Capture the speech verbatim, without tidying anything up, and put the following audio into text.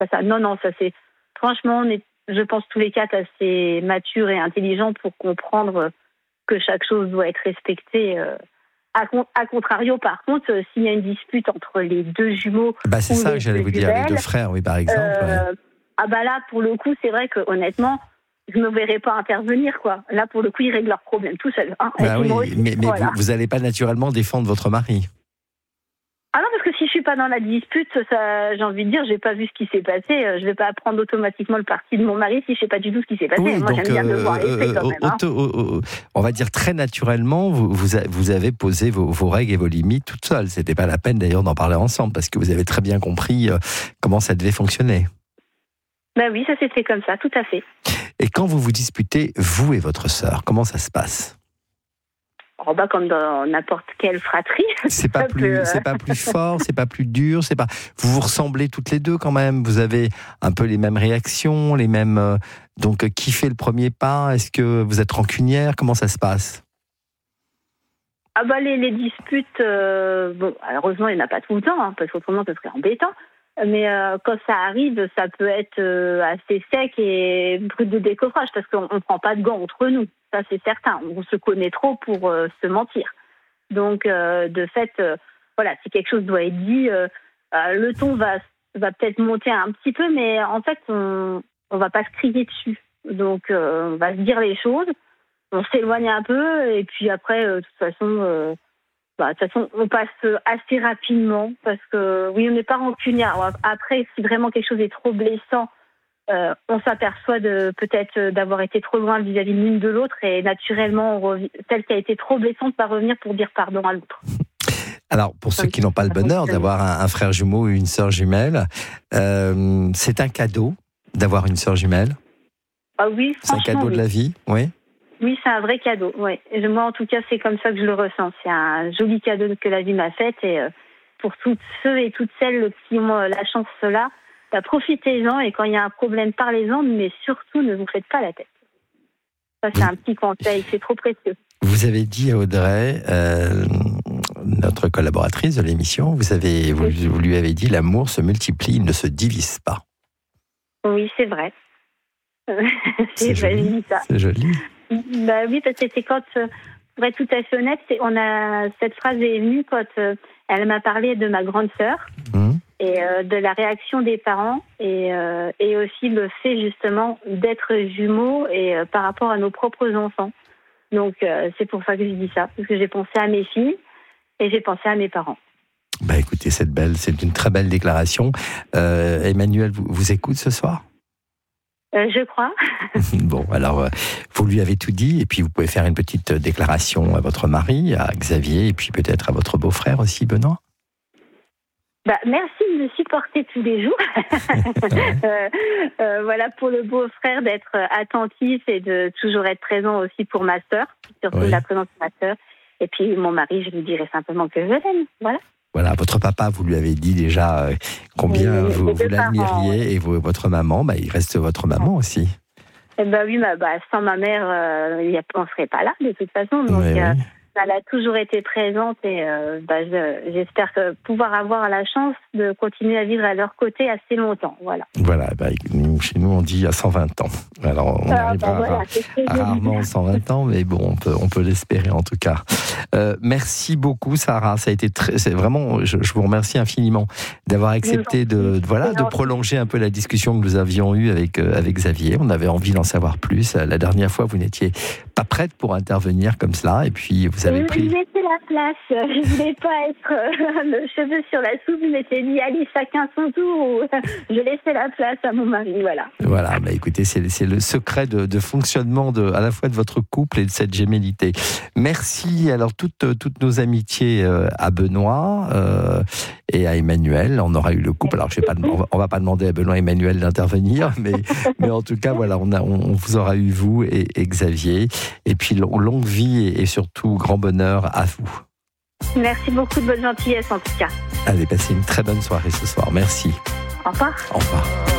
pas ça. Non, non, ça c'est... Franchement, on est, je pense, tous les quatre assez matures et intelligents pour comprendre que chaque chose doit être respectée. Euh, à, à contrario, par contre, euh, s'il y a une dispute entre les deux jumeaux... Bah, c'est ça que j'allais vous dire, jumelles, les deux frères, oui, par exemple. Euh, ouais. Ah bah là, pour le coup, c'est vrai que honnêtement, je ne me verrais pas intervenir, quoi. Là, pour le coup, ils règlent leurs problèmes tout seuls. Hein. Bah oui, aussi, mais, mais voilà. vous n'allez pas naturellement défendre votre mari. Ah non, parce que si je suis pas dans la dispute, ça, j'ai envie de dire, j'ai pas vu ce qui s'est passé. Je vais pas prendre automatiquement le parti de mon mari si je sais pas du tout ce qui s'est passé. Oui, Moi, donc, j'aime bien euh, devoir les faits quand même. Hein. auto, auto, on va dire très naturellement, vous, vous, a, vous avez posé vos, vos règles et vos limites toute seule. C'était pas la peine d'ailleurs d'en parler ensemble parce que vous avez très bien compris euh, comment ça devait fonctionner. Ben oui, ça s'est fait comme ça, tout à fait. Et quand vous vous disputez, vous et votre sœur, comment ça se passe ? Oh bah comme dans n'importe quelle fratrie. C'est pas plus, peut... c'est pas plus fort, c'est pas plus dur, c'est pas. Vous vous ressemblez toutes les deux quand même. Vous avez un peu les mêmes réactions, les mêmes. Euh... Donc qui fait le premier pas ? Est-ce que vous êtes rancunière ? Comment ça se passe ? Ah bah les, les disputes, euh, bon, heureusement il n'y en a pas tout le temps, hein, parce qu'autrement ce serait embêtant. Mais euh, quand ça arrive, ça peut être euh, assez sec et brut de décoffrage, parce qu'on ne prend pas de gants entre nous, ça c'est certain. On se connaît trop pour euh, se mentir. Donc, euh, de fait, euh, voilà, si quelque chose doit être dit, euh, euh, le ton va, va peut-être monter un petit peu, mais en fait, on ne va pas se crier dessus. Donc, euh, on va se dire les choses, on s'éloigne un peu, et puis après, euh, de toute façon... Euh, Bah, de toute façon, on passe assez rapidement parce que, oui, on n'est pas rancunière. Après, si vraiment quelque chose est trop blessant, euh, on s'aperçoit de, peut-être d'avoir été trop loin vis-à-vis de l'une de l'autre et naturellement, on rev... celle qui a été trop blessante va revenir pour dire pardon à l'autre. Alors, pour ceux qui n'ont pas le bonheur d'avoir un, un frère jumeau ou une sœur jumelle, euh, c'est un cadeau d'avoir une sœur jumelle. Ah oui, c'est un cadeau oui. de la vie, oui. Oui, c'est un vrai cadeau. Ouais. Et moi, en tout cas, c'est comme ça que je le ressens. C'est un joli cadeau que la vie m'a fait. Et euh, pour tous ceux et toutes celles qui ont euh, la chance là, bah, profitez-en. Et quand il y a un problème, parlez-en. Mais surtout, ne vous faites pas la tête. Ça, c'est oui. un petit conseil. C'est trop précieux. Vous avez dit à Audrey, euh, notre collaboratrice de l'émission, vous, avez, vous, vous lui avez dit l'amour se multiplie, il ne se divise pas. Oui, c'est vrai. c'est, c'est joli. Ça. C'est joli. Bah oui, parce que c'était quand, pour être tout à fait honnête, c'est, on a, cette phrase est venue quand euh, elle m'a parlé de ma grande sœur mmh. et euh, de la réaction des parents et, euh, et aussi le fait justement d'être jumeaux et euh, par rapport à nos propres enfants. Donc euh, c'est pour ça que je dis ça, parce que j'ai pensé à mes filles et j'ai pensé à mes parents. Bah écoutez, c'est, belle, c'est une très belle déclaration. Euh, Emmanuel vous, vous écoute ce soir ? Euh, je crois. Bon, alors, euh, vous lui avez tout dit, et puis vous pouvez faire une petite déclaration à votre mari, à Xavier, et puis peut-être à votre beau-frère aussi, Benoît. Bah, merci de me supporter tous les jours. ouais. euh, euh, voilà, pour le beau-frère, d'être attentif et de toujours être présent aussi pour ma sœur, surtout oui. la présence de ma sœur. Et puis, mon mari, je lui dirai simplement que je l'aime. Voilà. Voilà, votre papa, vous lui avez dit déjà combien oui, vous, vous l'admiriez, parents, et vous, votre maman, bah, il reste votre maman aussi. Eh ben oui, bah, bah, sans ma mère, euh, on ne serait pas là, de toute façon. Donc, oui, euh, oui. Elle a toujours été présente et euh, bah, je, j'espère que pouvoir avoir la chance de continuer à vivre à leur côté assez longtemps. Voilà. Voilà, bah, nous, chez nous, on dit à cent vingt ans. Alors, on ah, arrivera bah, voilà, à, à rarement cent vingt ans, mais bon, on peut, on peut l'espérer en tout cas. Euh, merci beaucoup, Sarah. Ça a été très, c'est vraiment, je, je vous remercie infiniment d'avoir accepté de, de, voilà, de prolonger un peu la discussion que nous avions eue avec, euh, avec Xavier. On avait envie d'en savoir plus. La dernière fois, vous n'étiez pas prête pour intervenir comme cela, et puis vous avez pris... Je laissais la place. Je voulais pas être euh, le cheveu sur la soupe. Je m'étais dit, allez, chacun son tour. Je laissais la place à mon mari, voilà. Voilà, bah écoutez, c'est, c'est le secret de, de fonctionnement de, à la fois de votre couple et de cette gémellité. Merci. Alors, toutes, toutes nos amitiés euh, à Benoît euh, et à Emmanuel. On aura eu le couple. Alors, je sais pas, on va, on va pas demander à Benoît et Emmanuel d'intervenir, mais, mais en tout cas, voilà, on, a, on, on vous aura eu, vous et, et Xavier. Et puis, longue vie et, et surtout grand bonheur à vous. Merci beaucoup, de bonne gentillesse en tout cas. Allez, passez une très bonne soirée ce soir. Merci. Au revoir. Au revoir.